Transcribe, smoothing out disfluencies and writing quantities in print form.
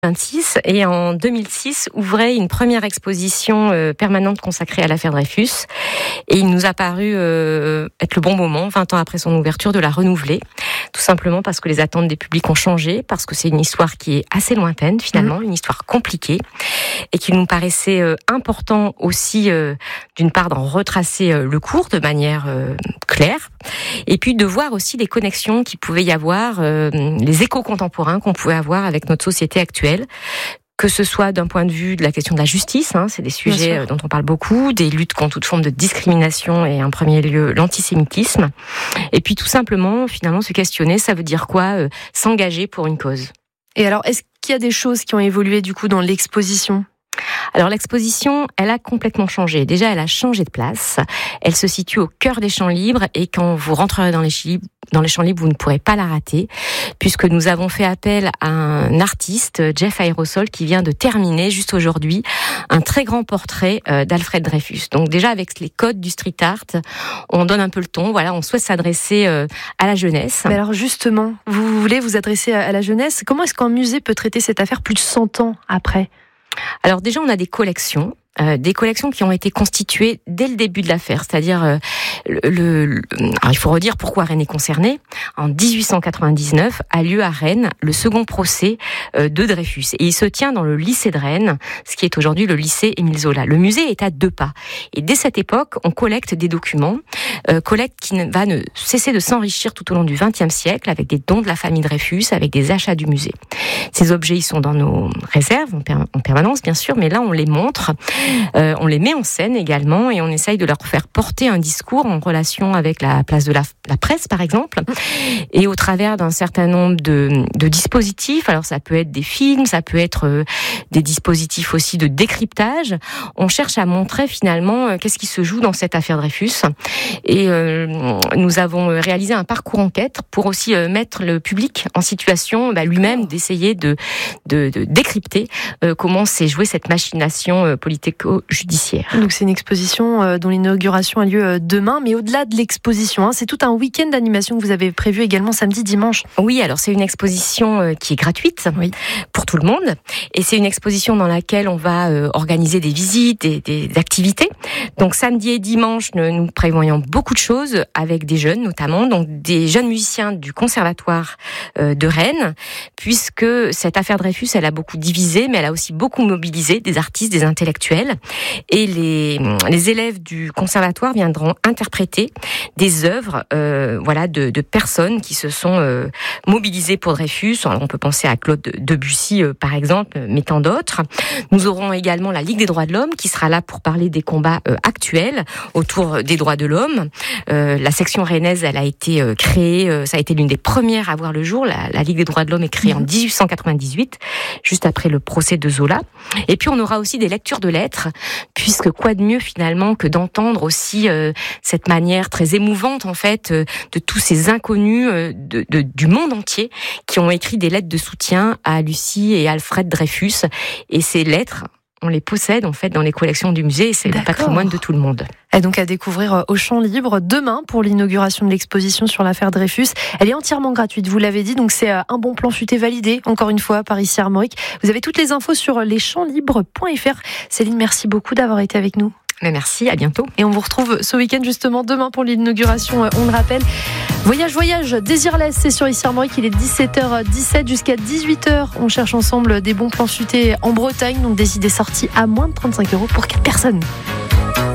26 et en 2006 ouvrait une première exposition permanente consacrée à l'affaire Dreyfus, et il nous a paru être le bon moment, 20 ans après son ouverture, de la renouveler, tout simplement parce que les attentes des publics ont changé, parce que c'est une histoire qui est assez lointaine finalement, une histoire compliquée, et qu'il nous paraissait important aussi d'une part d'en retracer le cours de manière claire, et puis de voir aussi les connexions qu'il pouvait y avoir, les échos contemporains qu'on pouvait avoir avec notre société actuelle, que ce soit d'un point de vue de la question de la justice, c'est des sujets dont on parle beaucoup, des luttes contre toute forme de discrimination et en premier lieu l'antisémitisme, et puis tout simplement finalement se questionner, ça veut dire quoi s'engager pour une cause. Et alors, est-ce qu'il y a des choses qui ont évolué du coup dans l'exposition ? Alors l'exposition, elle a complètement changé. Déjà, elle a changé de place. Elle se situe au cœur des Champs Libres, et quand vous rentrerez dans les Champs Libres, vous ne pourrez pas la rater, puisque nous avons fait appel à un artiste, Jeff Aerosol, qui vient de terminer juste aujourd'hui un très grand portrait d'Alfred Dreyfus. Donc déjà, avec les codes du street art, on donne un peu le ton. Voilà, on souhaite s'adresser à la jeunesse. Mais alors justement, vous voulez vous adresser à la jeunesse. Comment est-ce qu'un musée peut traiter cette affaire plus de 100 ans après ? Alors déjà, on a des collections qui ont été constituées dès le début de l'affaire, c'est-à-dire alors il faut redire pourquoi Rennes est concernée. En 1899 a lieu à Rennes le second procès de Dreyfus, et il se tient dans le lycée de Rennes, ce qui est aujourd'hui le lycée Émile Zola. Le musée est à 2 pas, et dès cette époque, on collecte des documents, collecte qui va ne cesser de s'enrichir tout au long du XXe siècle, avec des dons de la famille Dreyfus, avec des achats du musée. Ces objets, ils sont dans nos réserves en permanence, bien sûr, mais là on les montre. On les met en scène également, et on essaye de leur faire porter un discours en relation avec la place de la presse, par exemple, et au travers d'un certain nombre de dispositifs. Alors ça peut être des films, ça peut être des dispositifs aussi de décryptage. On cherche à montrer finalement qu'est-ce qui se joue dans cette affaire Dreyfus, et nous avons réalisé un parcours enquête pour aussi mettre le public en situation lui-même d'essayer de décrypter comment s'est jouée cette machination politico-judiciaire. Donc c'est une exposition dont l'inauguration a lieu demain, mais au-delà de l'exposition, c'est tout un week-end d'animation que vous avez prévu également samedi, dimanche. Oui, alors c'est une exposition qui est gratuite pour tout le monde, et c'est une exposition dans laquelle on va organiser des visites, des activités. Donc samedi et dimanche, nous prévoyons beaucoup de choses avec des jeunes notamment, donc des jeunes musiciens du conservatoire de Rennes, puisque cette affaire Dreyfus, elle a beaucoup divisé, mais elle a aussi beaucoup mobilisé des artistes, des intellectuels, et les élèves du conservatoire viendront interpréter des œuvres de personnes qui se sont mobilisées pour Dreyfus. Alors, on peut penser à Claude Debussy par exemple, mais tant d'autres. Nous aurons également la Ligue des droits de l'homme qui sera là pour parler des combats actuels autour des droits de l'homme. La section rennaise, elle a été créée, ça a été l'une des premières à voir le jour. La Ligue des droits de l'homme est créée en 1898, juste après le procès de Zola. Et puis on aura aussi des lectures de lettres, puisque quoi de mieux finalement que d'entendre aussi cette manière très émouvante en fait de tous ces inconnus du monde entier qui ont écrit des lettres de soutien à Lucie et Alfred Dreyfus, et ces lettres, on les possède en fait dans les collections du musée, et c'est le patrimoine de tout le monde. Et donc à découvrir aux Champs Libres demain pour l'inauguration de l'exposition sur l'affaire Dreyfus. Elle est entièrement gratuite, vous l'avez dit, donc c'est un bon plan futé validé, encore une fois, par ici Armorique. Vous avez toutes les infos sur leschampslibres.fr. Céline, merci beaucoup d'avoir été avec nous. Mais merci, à bientôt. Et on vous retrouve ce week-end justement demain pour l'inauguration, on le rappelle. Voyage, Désirless, c'est sur ici Armorique, il est 17h17 jusqu'à 18h. On cherche ensemble des bons plans futés en Bretagne, donc des idées sorties à moins de 35 € pour 4 personnes.